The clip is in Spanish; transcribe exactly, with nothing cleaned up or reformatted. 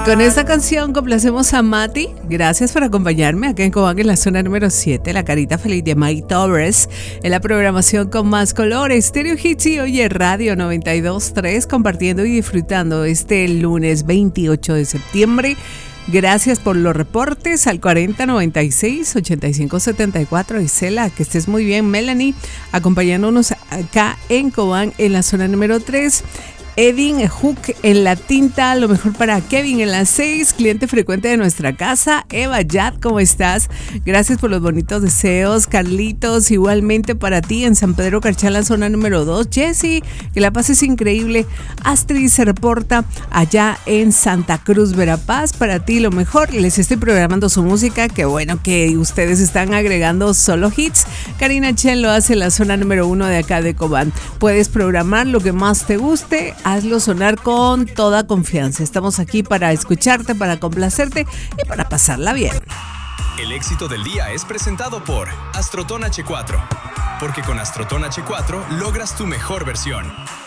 Con esta canción complacemos a Mati. Gracias por acompañarme acá en Cobán, en la zona número siete, la carita feliz de Mike Torres, en la programación con más colores, Stereo Hits y Oye Radio noventa y dos punto tres, compartiendo y disfrutando este lunes veintiocho de septiembre. Gracias por los reportes al cuarenta noventa y seis ochenta y cinco setenta y cuatro. Isela, que estés muy bien. Melanie, acompañándonos acá en Cobán, en la zona número tres. Edwin Hook en la tinta, lo mejor para Kevin en las seis, cliente frecuente de nuestra casa. Eva Yad, ¿cómo estás? Gracias por los bonitos deseos. Carlitos, igualmente para ti en San Pedro Carchala, zona número dos. Jessy, que la pases increíble. Astrid se reporta allá en Santa Cruz, Verapaz. Para ti lo mejor, les estoy programando su música, que bueno que ustedes están agregando solo hits. Karina Chen lo hace en la zona número uno de acá de Cobán. Puedes programar lo que más te guste. Hazlo sonar con toda confianza. Estamos aquí para escucharte, para complacerte y para pasarla bien. El éxito del día es presentado por Astroton H cuatro. Porque con Astroton H cuatro logras tu mejor versión.